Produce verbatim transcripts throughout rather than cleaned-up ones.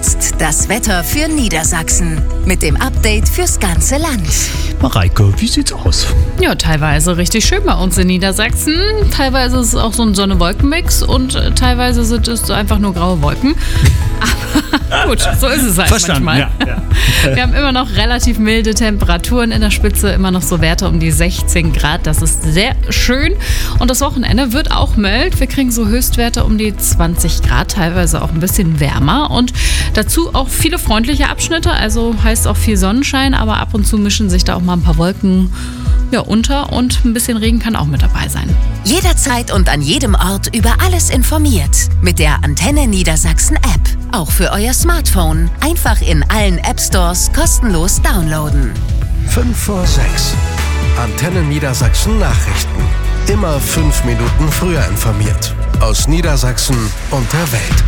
Jetzt das Wetter für Niedersachsen mit dem Update fürs ganze Land. Mareike, wie sieht's aus? Ja, teilweise richtig schön bei uns in Niedersachsen. Teilweise ist es auch so ein Sonne-Wolken-Mix und äh, teilweise sind es so einfach nur graue Wolken. Aber gut, so ist es halt Verstanden, manchmal. Ja, ja. Wir haben immer noch relativ milde Temperaturen in der Spitze, immer noch so Werte um die sechzehn Grad. Das ist sehr schön. Und das Wochenende wird auch mild. Wir kriegen so Höchstwerte um die zwanzig Grad, teilweise auch ein bisschen wärmer. Und dazu auch viele freundliche Abschnitte, also heißt auch viel Sonnenschein, aber ab und zu mischen sich da auch mal ein paar Wolken ja, unter und ein bisschen Regen kann auch mit dabei sein. Jederzeit und an jedem Ort über alles informiert. Mit der Antenne Niedersachsen App. Auch für euer Smartphone. Einfach in allen App Stores kostenlos downloaden. fünf vor sechs. Antenne Niedersachsen Nachrichten. Immer fünf Minuten früher informiert. Aus Niedersachsen und der Welt.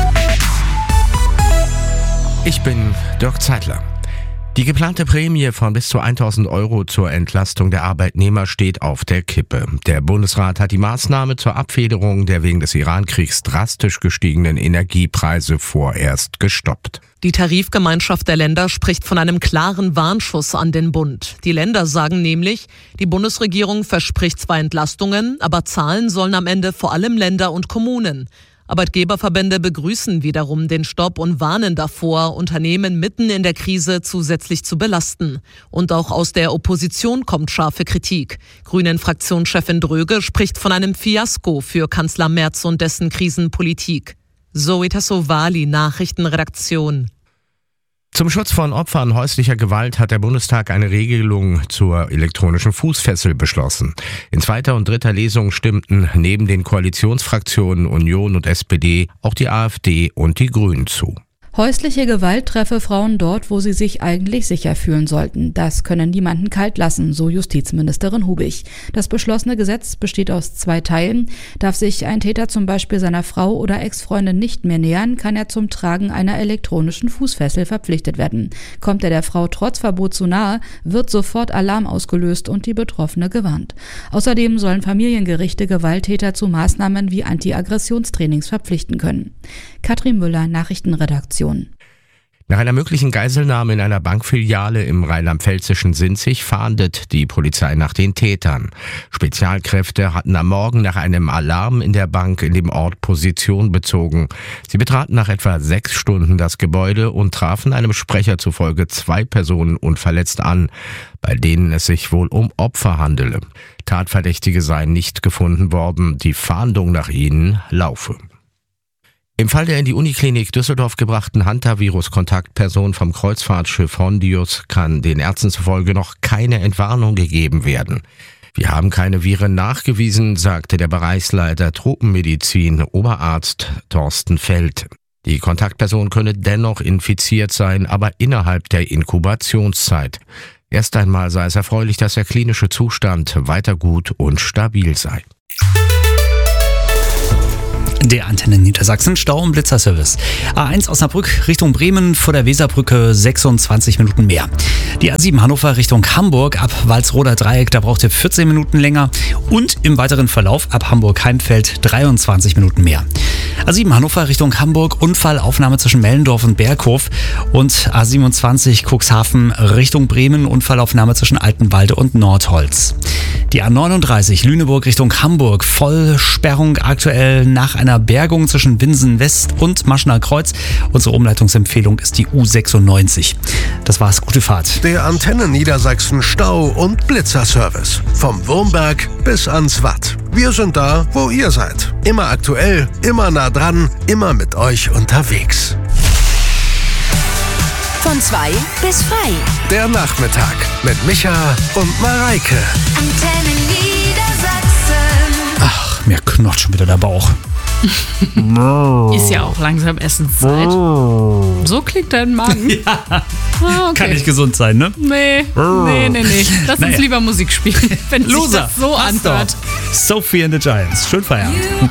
Ich bin Dirk Zeitler. Die geplante Prämie von bis zu tausend Euro zur Entlastung der Arbeitnehmer steht auf der Kippe. Der Bundesrat hat die Maßnahme zur Abfederung der wegen des Iran-Kriegs drastisch gestiegenen Energiepreise vorerst gestoppt. Die Tarifgemeinschaft der Länder spricht von einem klaren Warnschuss an den Bund. Die Länder sagen nämlich, die Bundesregierung verspricht zwar Entlastungen, aber zahlen sollen am Ende vor allem Länder und Kommunen. Arbeitgeberverbände begrüßen wiederum den Stopp und warnen davor, Unternehmen mitten in der Krise zusätzlich zu belasten. Und auch aus der Opposition kommt scharfe Kritik. Grünen-Fraktionschefin Dröge spricht von einem Fiasko für Kanzler Merz und dessen Krisenpolitik. Zoe Tassovali, Nachrichtenredaktion. Zum Schutz von Opfern häuslicher Gewalt hat der Bundestag eine Regelung zur elektronischen Fußfessel beschlossen. In zweiter und dritter Lesung stimmten neben den Koalitionsfraktionen Union und S P D auch die AfD und die Grünen zu. Häusliche Gewalt treffe Frauen dort, wo sie sich eigentlich sicher fühlen sollten. Das können niemanden kalt lassen, so Justizministerin Hubig. Das beschlossene Gesetz besteht aus zwei Teilen. Darf sich ein Täter zum Beispiel seiner Frau oder Ex-Freundin nicht mehr nähern, kann er zum Tragen einer elektronischen Fußfessel verpflichtet werden. Kommt er der Frau trotz Verbot zu nahe, wird sofort Alarm ausgelöst und die Betroffene gewarnt. Außerdem sollen Familiengerichte Gewalttäter zu Maßnahmen wie Anti-Aggressionstrainings verpflichten können. Katrin Müller, Nachrichtenredaktion. Nach einer möglichen Geiselnahme in einer Bankfiliale im rheinland-pfälzischen Sinzig fahndet die Polizei nach den Tätern. Spezialkräfte hatten am Morgen nach einem Alarm in der Bank in dem Ort Position bezogen. Sie betraten nach etwa sechs Stunden das Gebäude und trafen einem Sprecher zufolge zwei Personen unverletzt an, bei denen es sich wohl um Opfer handele. Tatverdächtige seien nicht gefunden worden, die Fahndung nach ihnen laufe. Im Fall der in die Uniklinik Düsseldorf gebrachten Hantavirus-Kontaktperson vom Kreuzfahrtschiff Hondius kann den Ärzten zufolge noch keine Entwarnung gegeben werden. Wir haben keine Viren nachgewiesen, sagte der Bereichsleiter Tropenmedizin, Oberarzt Thorsten Feld. Die Kontaktperson könne dennoch infiziert sein, aber innerhalb der Inkubationszeit. Erst einmal sei es erfreulich, dass der klinische Zustand weiter gut und stabil sei. Der Antenne Niedersachsen Stau- und Blitzerservice. A eins Osnabrück Richtung Bremen vor der Weserbrücke sechsundzwanzig Minuten mehr. Die A sieben Hannover Richtung Hamburg ab Walsroder Dreieck, da braucht ihr vierzehn Minuten länger. Und im weiteren Verlauf ab Hamburg-Heimfeld dreiundzwanzig Minuten mehr. A sieben Hannover Richtung Hamburg, Unfallaufnahme zwischen Mellendorf und Berghof. Und A siebenundzwanzig Cuxhaven Richtung Bremen, Unfallaufnahme zwischen Altenwalde und Nordholz. Die A neununddreißig Lüneburg Richtung Hamburg, Vollsperrung aktuell nach einer Bergung zwischen Winsen West und Maschener Kreuz. Unsere Umleitungsempfehlung ist die U sechsundneunzig. Das war's, gute Fahrt. Der Antenne Niedersachsen Stau- und Blitzerservice. Vom Wurmberg bis ans Watt. Wir sind da, wo ihr seid. Immer aktuell, immer nah dran, immer mit euch unterwegs. Von zwei bis frei. Der Nachmittag mit Micha und Mareike. Antenne Niedersachsen. Ach, mir knurrt schon wieder der Bauch. Ist ja auch langsam Essenszeit. So klingt dein Magen. Ja, ah, okay. Kann nicht gesund sein, ne? Nee, nee, nee, nee. Lass Naja. uns lieber Musik spielen, wenn sich Loser, das so passt anhört. doch. Sophie and the Giants. Schön Feierabend.